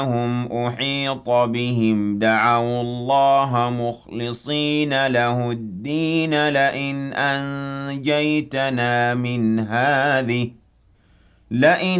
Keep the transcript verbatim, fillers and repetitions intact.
هم أحيط بهم دعوا الله مخلصين له الدين لئن أنجيتنا من هذه لئن